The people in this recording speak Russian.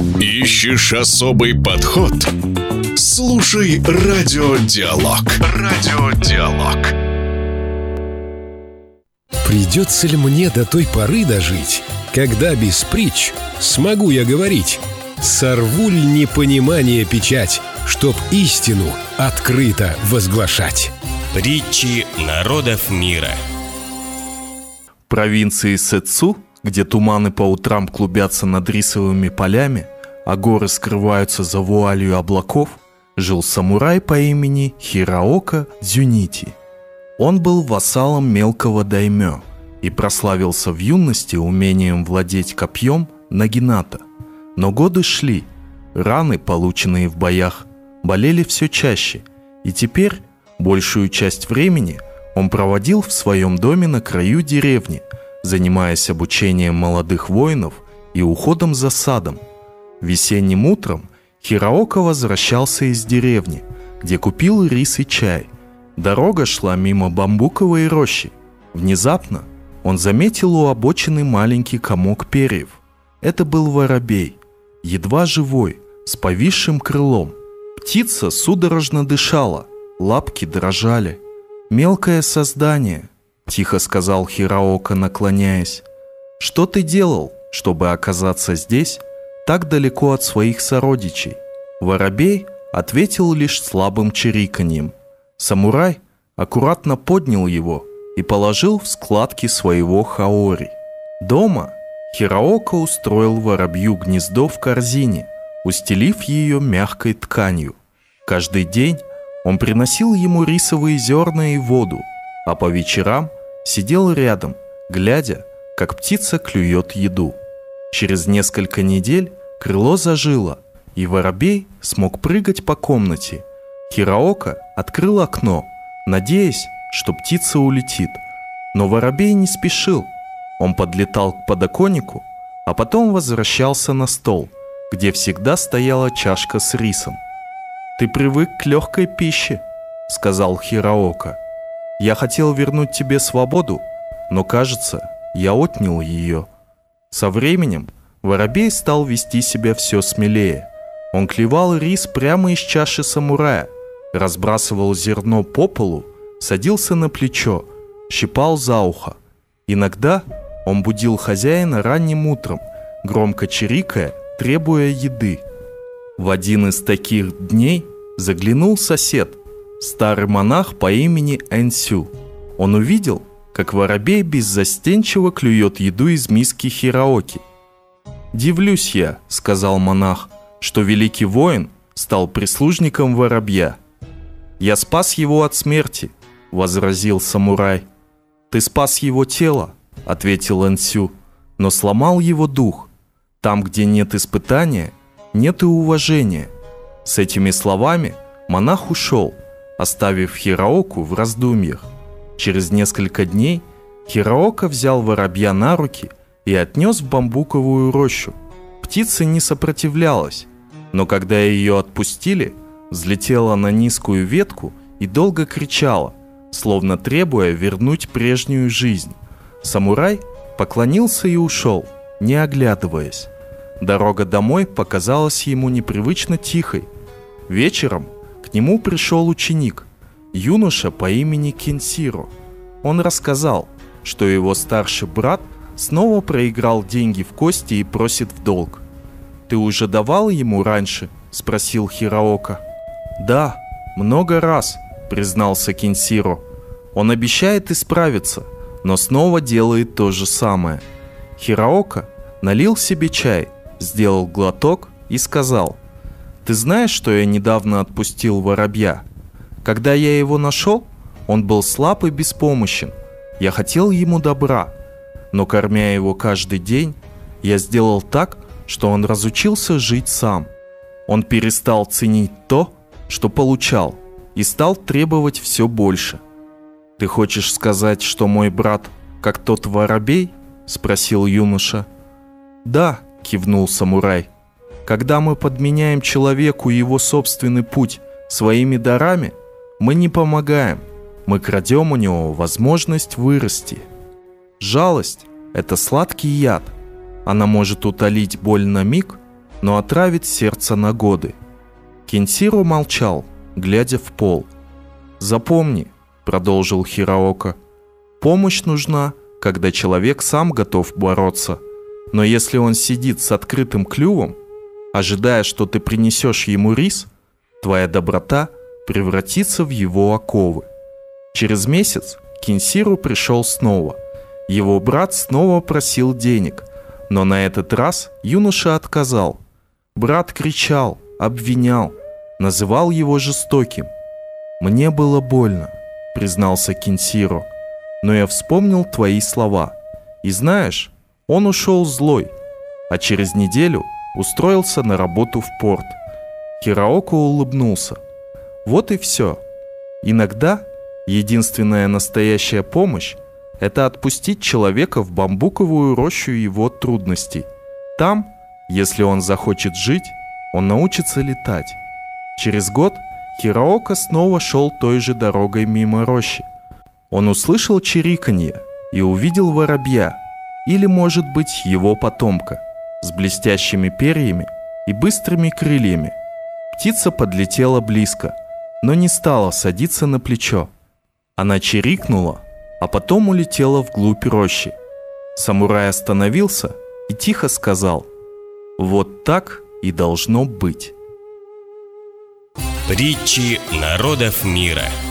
Ищешь особый подход? Слушай Радиодиалог. Радиодиалог. Придется ли мне до той поры дожить, когда без притч смогу я говорить? Сорву ли непонимание печать, чтоб истину открыто возглашать? Притчи народов мира. В провинции Сэцу, где туманы по утрам клубятся над рисовыми полями, а горы скрываются за вуалью облаков, жил самурай по имени Хираока Дзюнити. Он был вассалом мелкого даймё и прославился в юности умением владеть копьем нагината. Но годы шли, раны, полученные в боях, болели все чаще, и теперь большую часть времени он проводил в своем доме на краю деревни, занимаясь обучением молодых воинов и уходом за садом. Весенним утром Хираока возвращался из деревни, где купил рис и чай. Дорога шла мимо бамбуковой рощи. Внезапно он заметил у обочины маленький комок перьев. Это был воробей, едва живой, с повисшим крылом. Птица судорожно дышала, лапки дрожали. «Мелкое создание», — тихо сказал Хираока, наклоняясь. «Что ты делал, чтобы оказаться здесь, так далеко от своих сородичей?» Воробей ответил лишь слабым чириканьем. Самурай аккуратно поднял его и положил в складки своего хаори. Дома Хираока устроил воробью гнездо в корзине, устелив ее мягкой тканью. Каждый день он приносил ему рисовые зерна и воду, а по вечерам сидел рядом, глядя, как птица клюет еду. Через несколько недель крыло зажило, и воробей смог прыгать по комнате. Хираока открыл окно, надеясь, что птица улетит. Но воробей не спешил. Он подлетал к подоконнику, а потом возвращался на стол, где всегда стояла чашка с рисом. «Ты привык к легкой пище», — сказал Хираока. «Я хотел вернуть тебе свободу, но, кажется, я отнял ее». Со временем воробей стал вести себя все смелее. Он клевал рис прямо из чаши самурая, разбрасывал зерно по полу, садился на плечо, щипал за ухо. Иногда он будил хозяина ранним утром, громко чирикая, требуя еды. В один из таких дней заглянул сосед, старый монах по имени Энсю. Он увидел, как воробей беззастенчиво клюет еду из миски Хираоки. «Дивлюсь я», — сказал монах, — «что великий воин стал прислужником воробья». «Я спас его от смерти», — возразил самурай. «Ты спас его тело», — ответил Энсю, — «но сломал его дух. Там, где нет испытания, нет и уважения». С этими словами монах ушел, оставив Хираоку в раздумьях. Через несколько дней Хираока взял воробья на руки и отнес в бамбуковую рощу. Птица не сопротивлялась, но когда ее отпустили, взлетела на низкую ветку и долго кричала, словно требуя вернуть прежнюю жизнь. Самурай поклонился и ушел, не оглядываясь. Дорога домой показалась ему непривычно тихой. Вечером к нему пришел ученик, юноша по имени Кенсиро. Он рассказал, что его старший брат снова проиграл деньги в кости и просит в долг. «Ты уже давал ему раньше?» – спросил Хираока. «Да, много раз», – признался Кенсиро. «Он обещает исправиться, но снова делает то же самое». Хираока налил себе чай, сделал глоток и сказал: «Ты знаешь, что я недавно отпустил воробья? Когда я его нашел, он был слаб и беспомощен. Я хотел ему добра, но, кормя его каждый день, я сделал так, что он разучился жить сам. Он перестал ценить то, что получал, и стал требовать все больше». «Ты хочешь сказать, что мой брат как тот воробей?» – спросил юноша. «Да», – кивнул самурай. «Когда мы подменяем человеку его собственный путь своими дарами, мы не помогаем, мы крадем у него возможность вырасти. Жалость – это сладкий яд. Она может утолить боль на миг, но отравит сердце на годы. Кенсиро молчал, глядя в пол. «Запомни», — продолжил Хираока, — «помощь нужна, когда человек сам готов бороться. Но если он сидит с открытым клювом, ожидая, что ты принесешь ему рис, твоя доброта превратится в его оковы». Через месяц Кенсиро пришел снова. Его брат снова просил денег, но на этот раз юноша отказал. Брат кричал, обвинял, называл его жестоким. «Мне было больно», — признался Кенсиро, — «но я вспомнил твои слова. И знаешь, он ушел злой, а через неделю устроился на работу в порт». Хираока улыбнулся. Вот и все. Иногда единственная настоящая помощь — это отпустить человека в бамбуковую рощу его трудностей. Там, если он захочет жить, он научится летать. Через год Хираока снова шел той же дорогой мимо рощи. Он услышал чириканье и увидел воробья, или, может быть, его потомка, с блестящими перьями и быстрыми крыльями. Птица подлетела близко, но не стала садиться на плечо. Она чирикнула, а потом улетела вглубь рощи. Самурай остановился и тихо сказал: «Вот так и должно быть». Притчи народов мира.